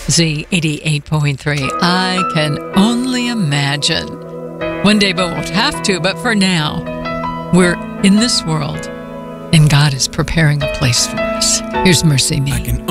Z88.3. I can only imagine. One day we won't have to, but for now, we're in this world, and God is preparing a place for us. Here's Mercy Me.